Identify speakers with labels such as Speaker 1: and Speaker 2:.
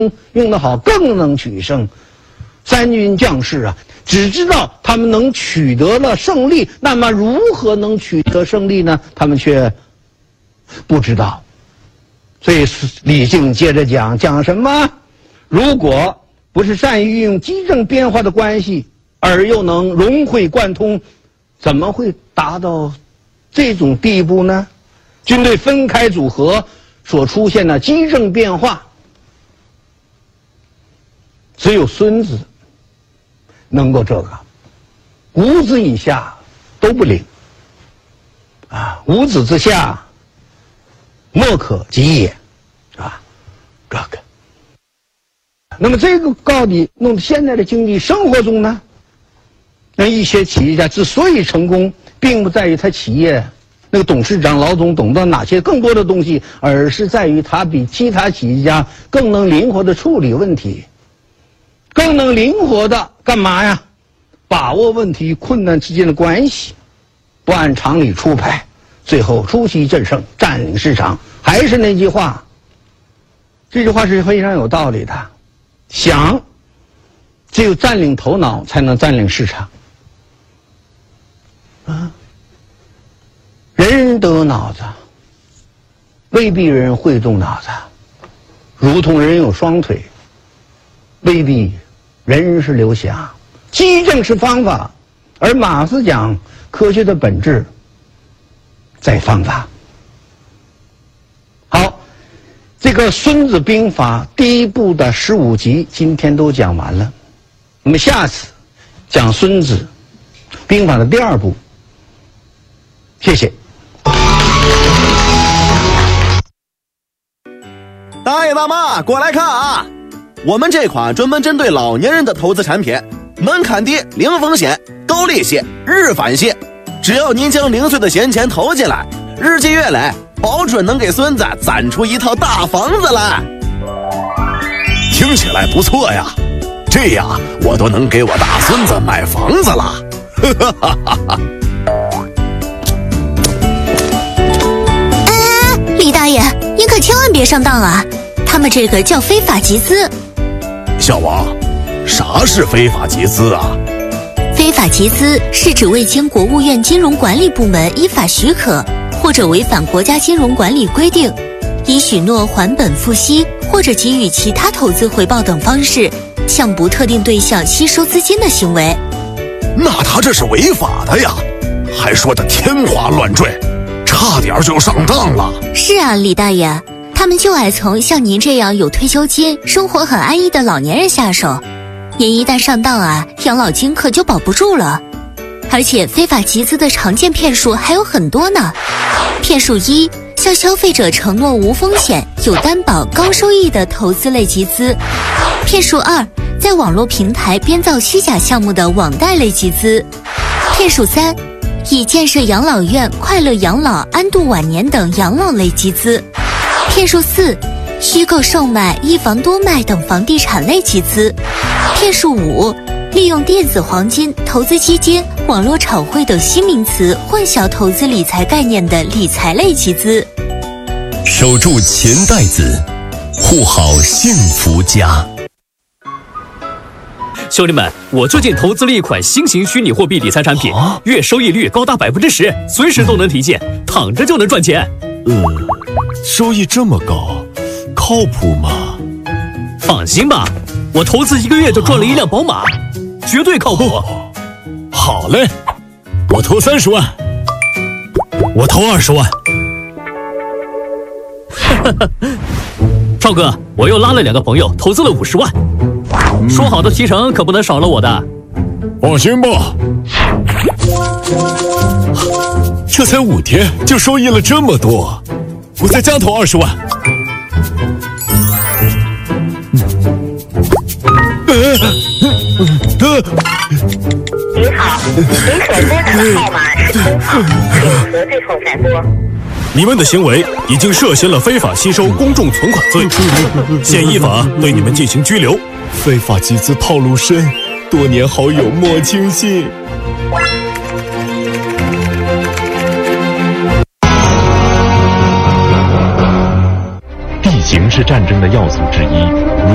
Speaker 1: 用得好，更能取胜。三军将士啊，只知道他们能取得了胜利，那么如何能取得胜利呢？他们却不知道。所以李靖接着讲什么？如果不是善于运用机政变化的关系，而又能融会贯通，怎么会达到这种地步呢？军队分开组合所出现的机政变化，只有孙子能够这个，五子以下都不灵啊！五子之下，莫可及也啊！这个，那么这个到底弄到现在的经济生活中呢？那一些企业家之所以成功，并不在于他企业那个董事长、老总懂得哪些更多的东西，而是在于他比其他企业家更能灵活的处理问题，更能灵活的干嘛呀？把握问题与困难之间的关系，不按常理出牌，最后出奇制胜，占领市场。还是那句话，这句话是非常有道理的。想，只有占领头脑，才能占领市场。啊，人人都有脑子，未必人会动脑子，如同人有双腿，未必人是刘翔。机政是方法，而马克思讲科学的本质在方法。好，这个《孙子兵法》第一部的15集今天都讲完了，那么下次讲《孙子兵法》的第2部。谢谢。
Speaker 2: 大爷大妈，过来看啊！我们这款专门针对老年人的投资产品，门槛低，零风险，高利息，日返息。只要您将零碎的闲钱投进来，日积月累，保准能给孙子攒出一套大房子来。
Speaker 3: 听起来不错呀，这样我都能给我大孙子买房子了。
Speaker 4: 李大爷，您可千万别上当啊！他们这个叫非法集资。
Speaker 3: 小王，啥是非法集资啊？
Speaker 4: 非法集资是指未经国务院金融管理部门依法许可，或者违反国家金融管理规定，以许诺还本付息或者给予其他投资回报等方式，向不特定对象吸收资金的行为。
Speaker 3: 那他这是违法的呀，还说得天花乱坠，差点就上当了。
Speaker 4: 是啊，李大爷，他们就爱从像您这样有退休金、生活很安逸的老年人下手。您一旦上当啊，养老金可就保不住了。而且非法集资的常见骗术还有很多呢。骗术1，向消费者承诺无风险、有担保、高收益的投资类集资。骗术2，在网络平台编造虚假项目的网贷类集资。骗术3，以建设养老院、快乐养老、安度晚年等养老类集资。骗术4，虚构售卖、一房多卖等房地产类集资。骗术5，利用电子黄金、投资基金、网络炒汇等新名词混淆投资理财概念的理财类集资。
Speaker 5: 守住钱袋子，护好幸福家。
Speaker 6: 兄弟们，我最近投资了一款新型虚拟货币理财产品，月收益率高达10%，随时都能提现，躺着就能赚钱。
Speaker 5: 收益这么高，靠谱吗？
Speaker 6: 放心吧，我投资1个月就赚了一辆宝马，绝对靠谱。
Speaker 5: 好嘞，我投30万，我投20万。
Speaker 6: 超哥，我又拉了2个朋友，投资了50万。说好的提成可不能少了我的。
Speaker 5: 放心吧，这才5天就收益了这么多，我再加投20万。
Speaker 7: 您好，您所拨打的号码是空号，请核对后再拨。
Speaker 5: 你们的行为已经涉嫌了非法吸收公众存款罪，现依法对你们进行拘留。非法集资套路深，多年好友莫轻信。
Speaker 8: 地形是战争的要素之一。